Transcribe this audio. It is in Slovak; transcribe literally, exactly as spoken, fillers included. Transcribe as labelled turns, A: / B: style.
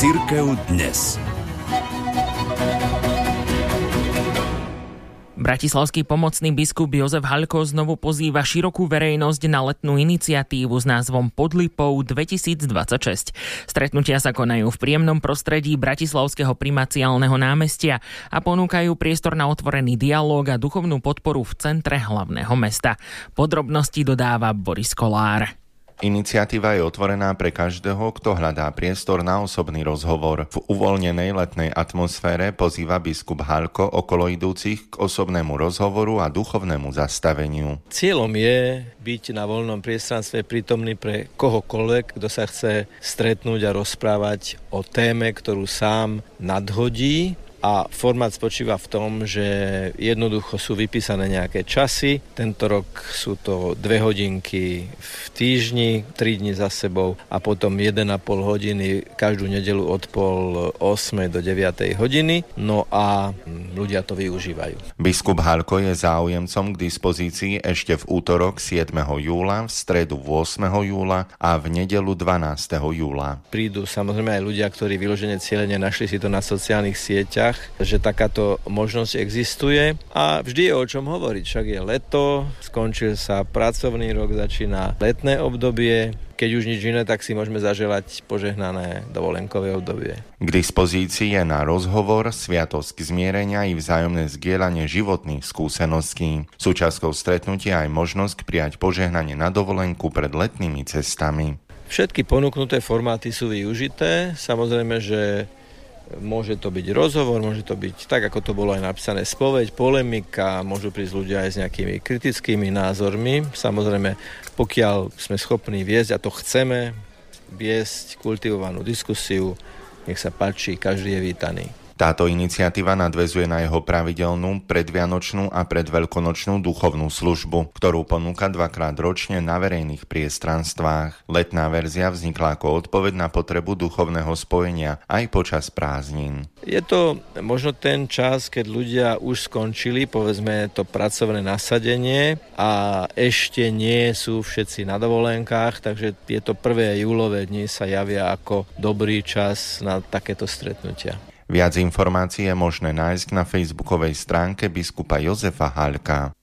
A: Cirkev dnes.
B: Bratislavský pomocný biskup Jozef Haľko znovu pozýva širokú verejnosť na letnú iniciatívu s názvom Pod lipou dvetisícdvadsaťšesť. Stretnutia sa konajú v príjemnom prostredí bratislavského primaciálneho námestia a ponúkajú priestor na otvorený dialóg a duchovnú podporu v centre hlavného mesta. Podrobnosti dodáva Boris Kolár.
C: Iniciatíva je otvorená pre každého, kto hľadá priestor na osobný rozhovor. V uvoľnenej letnej atmosfére pozýva biskup Haľko okolo idúcich k osobnému rozhovoru a duchovnému zastaveniu.
D: Cieľom je byť na voľnom priestranstve prítomný pre kohokoľvek, kto sa chce stretnúť a rozprávať o téme, ktorú sám nadhodí. A formát spočíva v tom, že jednoducho sú vypísané nejaké časy. Tento rok sú to dve hodinky v týždni, tri dni za sebou a potom jeden a pol hodiny každú nedeľu od pol osmej do deviatej hodiny. No a ľudia to využívajú.
C: Biskup Haľko je záujemcom k dispozícii ešte v útorok siedmeho júla, v stredu ôsmeho júla a v nedeľu dvanásteho júla.
D: Prídu samozrejme aj ľudia, ktorí vyložene cieľene našli si to na sociálnych sieťach, že takáto možnosť existuje a vždy je o čom hovoriť. Však je leto, skončil sa pracovný rok, začína letné obdobie. Keď už nič iné, tak si môžeme zaželať požehnané dovolenkové obdobie.
C: K dispozícii je na rozhovor, sviatosť zmierenia i vzájomné zdieľanie životných skúseností. Súčasťou stretnutia aj možnosť prijať požehnanie na dovolenku pred letnými cestami.
D: Všetky ponúknuté formáty sú využité. Samozrejme, že môže to byť rozhovor, môže to byť tak, ako to bolo aj napísané, spoveď, polemika, môžu prísť ľudia aj s nejakými kritickými názormi. Samozrejme, pokiaľ sme schopní viesť, a to chceme, viesť kultivovanú diskusiu, nech sa páči, každý je vítaný.
C: Táto iniciatíva nadväzuje na jeho pravidelnú predvianočnú a predveľkonočnú duchovnú službu, ktorú ponúka dvakrát ročne na verejných priestranstvách. Letná verzia vznikla ako odpoveď na potrebu duchovného spojenia aj počas prázdnin.
D: Je to možno ten čas, keď ľudia už skončili, povedzme, to pracovné nasadenie a ešte nie sú všetci na dovolenkách, takže tieto prvé júlové dni sa javia ako dobrý čas na takéto stretnutia.
C: Viac informácií je možné nájsť na facebookovej stránke biskupa Jozefa Haľka.